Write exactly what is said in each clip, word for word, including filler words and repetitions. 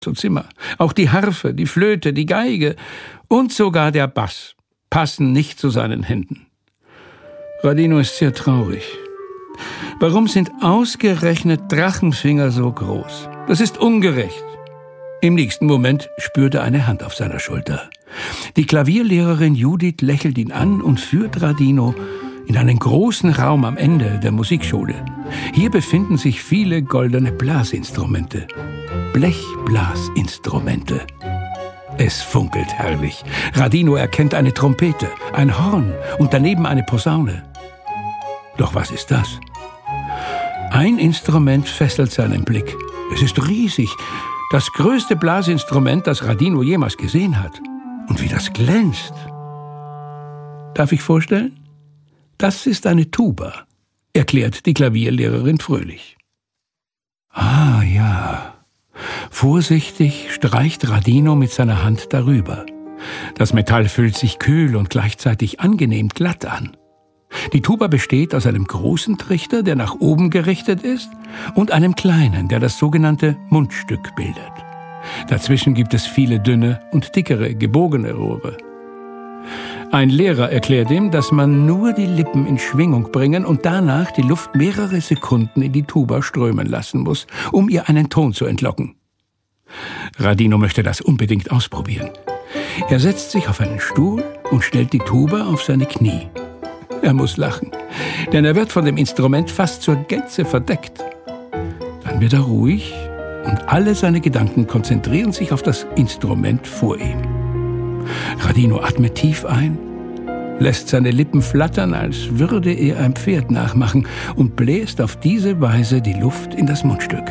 zu Zimmer. Auch die Harfe, die Flöte, die Geige und sogar der Bass passen nicht zu seinen Händen. Radino ist sehr traurig. Warum sind ausgerechnet Drachenfinger so groß? Das ist ungerecht. Im nächsten Moment spürt er eine Hand auf seiner Schulter. Die Klavierlehrerin Judith lächelt ihn an und führt Radino in einen großen Raum am Ende der Musikschule. Hier befinden sich viele goldene Blasinstrumente. Blechblasinstrumente. Es funkelt herrlich. Radino erkennt eine Trompete, ein Horn und daneben eine Posaune. Doch was ist das? Ein Instrument fesselt seinen Blick. Es ist riesig. Das größte Blasinstrument, das Radino jemals gesehen hat. Und wie das glänzt. Darf ich vorstellen? Das ist eine Tuba, erklärt die Klavierlehrerin fröhlich. Ah ja. Vorsichtig streicht Radino mit seiner Hand darüber. Das Metall fühlt sich kühl und gleichzeitig angenehm glatt an. Die Tuba besteht aus einem großen Trichter, der nach oben gerichtet ist, und einem kleinen, der das sogenannte Mundstück bildet. Dazwischen gibt es viele dünne und dickere, gebogene Rohre. Ein Lehrer erklärt ihm, dass man nur die Lippen in Schwingung bringen und danach die Luft mehrere Sekunden in die Tuba strömen lassen muss, um ihr einen Ton zu entlocken. Radino möchte das unbedingt ausprobieren. Er setzt sich auf einen Stuhl und stellt die Tuba auf seine Knie. Er muss lachen, denn er wird von dem Instrument fast zur Gänze verdeckt. Dann wird er ruhig und alle seine Gedanken konzentrieren sich auf das Instrument vor ihm. Radino atmet tief ein, lässt seine Lippen flattern, als würde er ein Pferd nachmachen und bläst auf diese Weise die Luft in das Mundstück.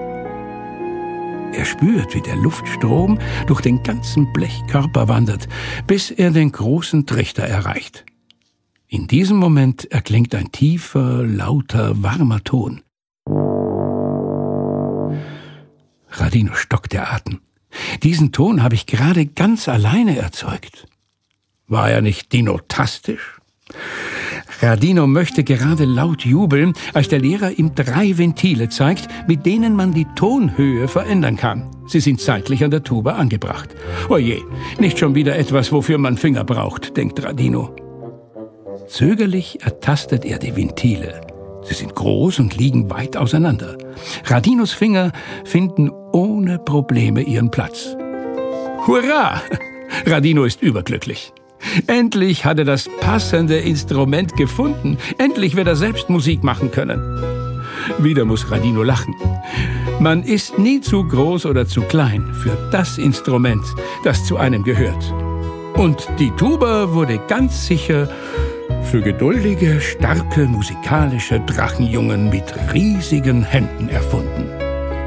Er spürt, wie der Luftstrom durch den ganzen Blechkörper wandert, bis er den großen Trichter erreicht. In diesem Moment erklingt ein tiefer, lauter, warmer Ton. Radino stockt der Atem. Diesen Ton habe ich gerade ganz alleine erzeugt. War er nicht dinotastisch? Radino möchte gerade laut jubeln, als der Lehrer ihm drei Ventile zeigt, mit denen man die Tonhöhe verändern kann. Sie sind seitlich an der Tuba angebracht. Oje, nicht schon wieder etwas, wofür man Finger braucht, denkt Radino. Zögerlich ertastet er die Ventile. Sie sind groß und liegen weit auseinander. Radinos Finger finden ohne Probleme ihren Platz. Hurra! Radino ist überglücklich. Endlich hat er das passende Instrument gefunden. Endlich wird er selbst Musik machen können. Wieder muss Radino lachen. Man ist nie zu groß oder zu klein für das Instrument, das zu einem gehört. Und die Tuba wurde ganz sicher für geduldige, starke, musikalische Drachenjungen mit riesigen Händen erfunden.